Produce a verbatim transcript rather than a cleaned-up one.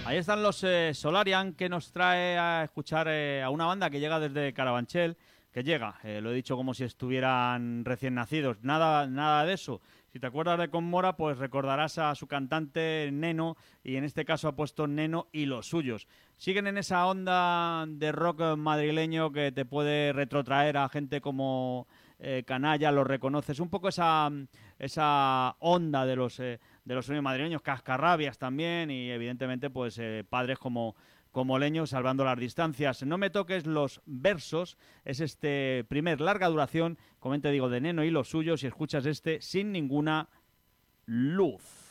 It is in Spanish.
Ahí están los eh, Solarian, que nos trae a escuchar eh, a una banda que llega desde Carabanchel, que llega, eh, lo he dicho como si estuvieran recién nacidos, nada, nada de eso. Si te acuerdas de Conmora, pues recordarás a su cantante Neno, y en este caso ha puesto Neno y los suyos. Siguen en esa onda de rock madrileño que te puede retrotraer a gente como eh, Canalla, lo reconoces, un poco esa, esa onda de los, eh, de los sonidos madrileños, Cascarrabias también, y evidentemente pues eh, padres como, como Leño, salvando las distancias. No me toques los versos, es este primer larga duración, como te digo, de Neno y los suyos, y escuchas este Sin ninguna luz.